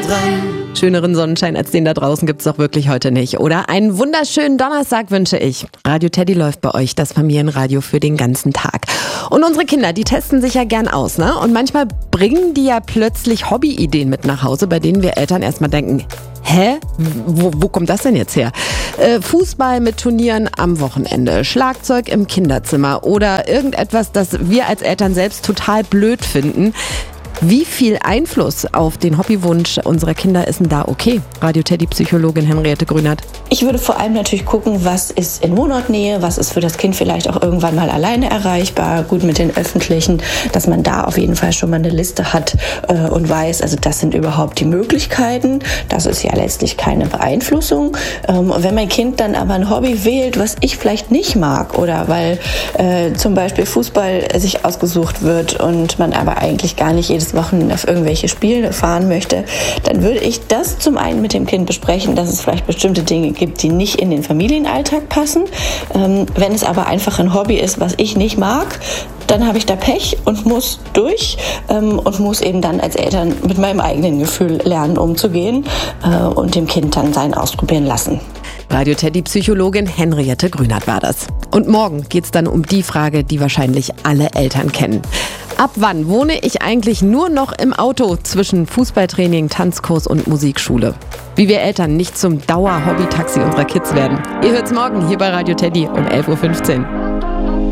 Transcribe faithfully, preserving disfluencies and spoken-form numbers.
rein. Schöneren Sonnenschein als den da draußen gibt's doch wirklich heute nicht, oder? Einen wunderschönen Donnerstag wünsche ich. Radio Teddy läuft bei euch, das Familienradio für den ganzen Tag. Und unsere Kinder, die testen sich ja gern aus, ne? Und manchmal bringen die ja plötzlich Hobbyideen mit nach Hause, bei denen wir Eltern erstmal denken, hä? Wo, wo kommt das denn jetzt her? Äh, Fußball mit Turnieren am Wochenende, Schlagzeug im Kinderzimmer oder irgendetwas, das wir als Eltern selbst total blöd finden. Wie viel Einfluss auf den Hobbywunsch unserer Kinder ist denn da okay? Radio Teddy Psychologin Henriette Grünert. Ich würde vor allem natürlich gucken, was ist in Wohnortnähe, was ist für das Kind vielleicht auch irgendwann mal alleine erreichbar, gut mit den Öffentlichen, dass man da auf jeden Fall schon mal eine Liste hat äh, und weiß, also das sind überhaupt die Möglichkeiten. Das ist ja letztlich keine Beeinflussung. Ähm, und wenn mein Kind dann aber ein Hobby wählt, was ich vielleicht nicht mag oder weil äh, zum Beispiel Fußball sich ausgesucht wird und man aber eigentlich gar nicht jedes Wochen auf irgendwelche Spiele fahren möchte, dann würde ich das zum einen mit dem Kind besprechen, dass es vielleicht bestimmte Dinge gibt, die nicht in den Familienalltag passen. Ähm, wenn es aber einfach ein Hobby ist, was ich nicht mag, dann habe ich da Pech und muss durch ähm, und muss eben dann als Eltern mit meinem eigenen Gefühl lernen, umzugehen äh, und dem Kind dann sein Ausprobieren lassen. Radio Teddy Psychologin Henriette Grünert war das. Und morgen geht's dann um die Frage, die wahrscheinlich alle Eltern kennen. Ab wann wohne ich eigentlich nur noch im Auto zwischen Fußballtraining, Tanzkurs und Musikschule? Wie wir Eltern nicht zum Dauer-Hobby-Taxi unserer Kids werden. Ihr hört's morgen hier bei Radio Teddy um elf Uhr fünfzehn.